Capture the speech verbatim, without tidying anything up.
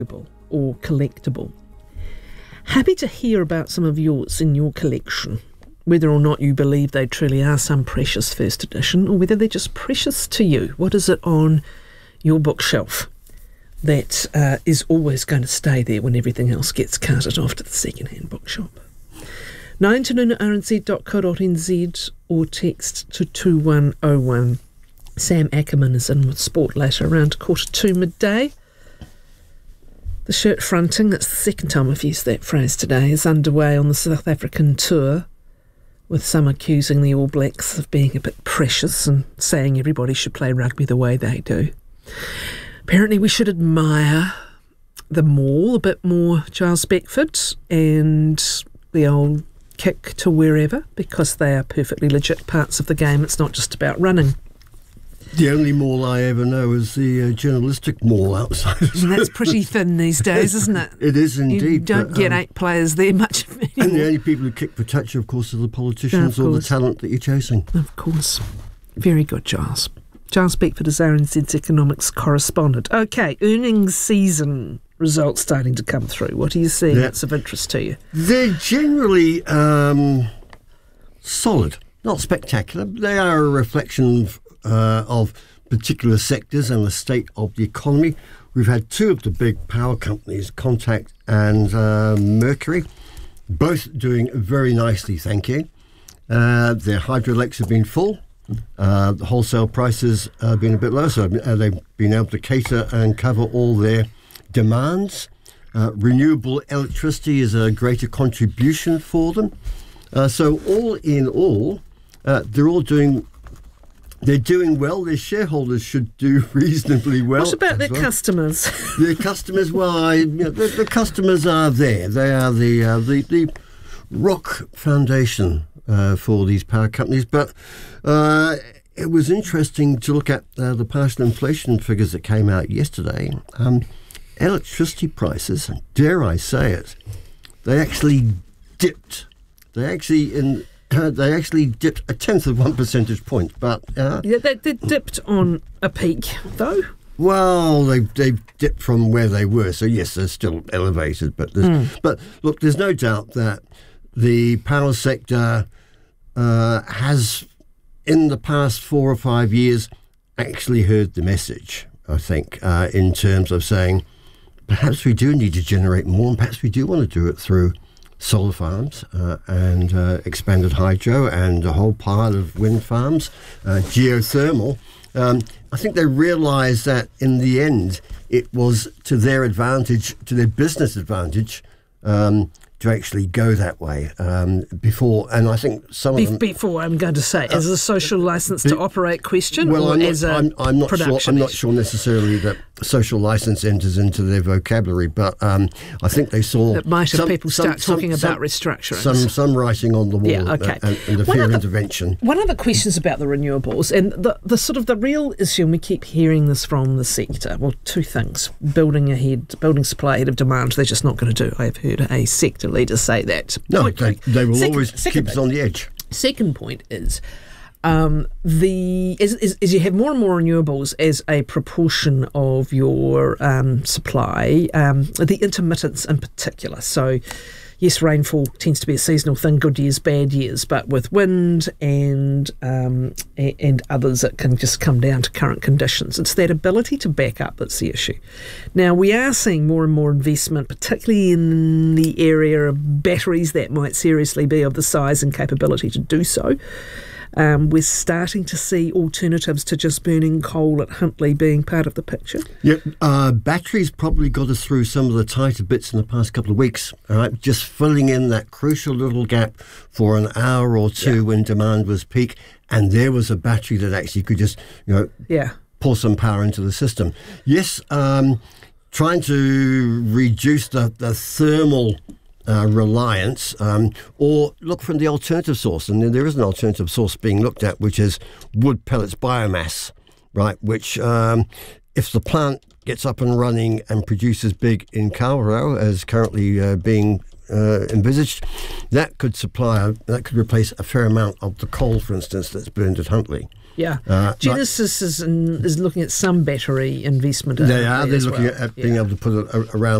or collectible. Happy to hear about some of yours in your collection, whether or not you believe they truly are some precious first edition or whether they're just precious to you. What is it on your bookshelf that uh, is always going to stay there when everything else gets carted off to the second-hand bookshop? nine to noon at r n z dot co dot n z or text to two one oh one. Sam Ackerman is in with sport later around quarter to midday. The shirt fronting, it's the second time I've used that phrase today, is underway on the South African tour, with some accusing the All Blacks of being a bit precious and saying everybody should play rugby the way they do. Apparently we should admire the maul a bit more, Giles Beckford, and the old kick to wherever, because they are perfectly legit parts of the game. It's not just about running. The only mall I ever know is the uh, journalistic mall outside. And that's pretty thin these days, isn't it? It is indeed. You don't but, get um, eight players there much anymore. And the only people who kick for touch, of course, are the politicians or the talent that you're chasing. Of course. Very good, Giles. Giles Beckford is R N Z's economics correspondent. OK, earnings season results starting to come through. What are you seeing Yeah. that's of interest to you? They're generally um, solid, not spectacular. They are a reflection of, uh, of particular sectors and the state of the economy. We've had two of the big power companies, Contact and uh, Mercury, both doing very nicely, thank you. Uh, their hydro lakes have been full. Uh, the wholesale prices have been a bit low, so uh, they've been able to cater and cover all their demands. Uh, renewable electricity is a greater contribution for them. Uh, so all in all, uh, they're all doing they're doing well. Their shareholders should do reasonably well. What about their well. customers? Their customers, well, I, you know, the, the customers are there. They are the uh, the, the rock foundation uh, for these power companies. But uh, it was interesting to look at uh, the partial inflation figures that came out yesterday. Um, electricity prices, dare I say it, they actually dipped. They actually in uh, they actually dipped a tenth of one percentage point. But uh, Yeah, they, they dipped on a peak, though. well, they they've dipped from where they were. So yes, they're still elevated. But there's, Mm. but look, there's no doubt that the power sector uh, has, in the past four or five years, actually heard the message. I think uh, in terms of saying, perhaps we do need to generate more, and perhaps we do want to do it through solar farms uh, and uh, expanded hydro and a whole pile of wind farms, uh, geothermal. Um, I think they realised that in the end it was to their advantage, to their business advantage, um, to actually go that way um, before. And I think some Be- of them... Before, I'm going to say, as a social licence to be- operate question, Well, or I'm not, as a I'm, I'm not production sure. I'm not issue? sure necessarily that social license enters into their vocabulary, but um, I think they saw That might have some, people some- start some- talking some- about restructuring. Some some writing on the wall, Yeah, okay. uh, and, and the One fear of the- intervention. One of the questions about the renewables and the, the sort of the real issue, and we keep hearing this from the sector, well, two things. Building ahead, building supply ahead of demand, they're just not going to do. I've heard a sector leader say that. No, Point they, blank. they will Second- always second keep us bit. on the edge. Second point is um, the is, is, is you have more and more renewables as a proportion of your um, supply, um, the intermittence in particular. So, yes, rainfall tends to be a seasonal thing, good years, bad years, but with wind and um, a- and others, it can just come down to current conditions. It's that ability to back up that's the issue. Now, we are seeing more and more investment, particularly in the area of batteries that might seriously be of the size and capability to do so. Um, we're starting to see alternatives to just burning coal at Huntly being part of the picture. Yep, uh, batteries probably got us through some of the tighter bits in the past couple of weeks. All right, just filling in that crucial little gap for an hour or two Yeah. when demand was peak, and there was a battery that actually could just, you know, Yeah. pour some power into the system. Yes, um, trying to reduce the, the thermal uh, reliance, um, or look from the alternative source. And there is an alternative source being looked at, which is wood pellets biomass, right? Which, um, if the plant gets up and running and produces big in Kawerau, as currently uh, being uh, envisaged, that could supply, that could replace a fair amount of the coal, for instance, that's burned at Huntly. Yeah. Uh, Genesis is, in, is looking at some battery investment. They uh, are. They're as looking well. at, at being Yeah. able to put it a- around